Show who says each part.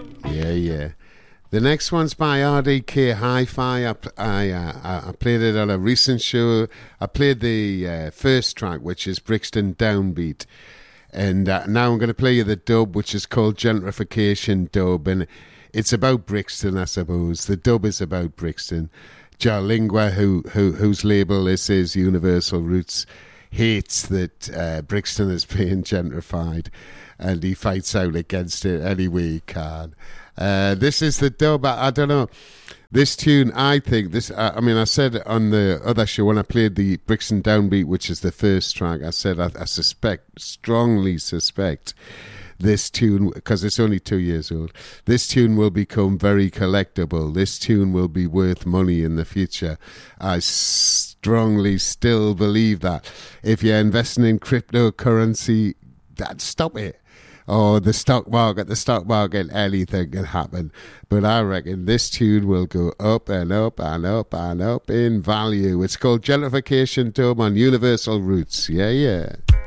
Speaker 1: Yeah, yeah. The next one's by RDK Hi-Fi. I played it on a recent show. I played the first track, which is Brixton Downbeat. And now I'm going to play you the dub, which is called Gentrification Dub. And it's about Brixton, I suppose. The dub is about Brixton. Jarlingua, whose label this is, Universal Roots, hates that Brixton is being gentrified. And he fights out against it any way he can. This is the dub. I don't know. This tune, I think, I said on the other show when I played the Brixton Downbeat, which is the first track, I said I strongly suspect this tune, because it's only 2 years old, this tune will become very collectible. This tune will be worth money in the future. I strongly still believe that. If you're investing in cryptocurrency, stop it. Or the stock market, anything can happen. But I reckon this tune will go up and up and up and up in value. It's called Gentrification Dub on Universal Roots. Yeah, yeah.